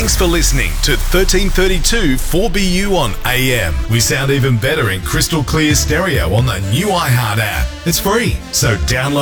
Thanks for listening to 1332 4BU on AM. We sound even better in crystal clear stereo on the new iHeart app. It's free, so download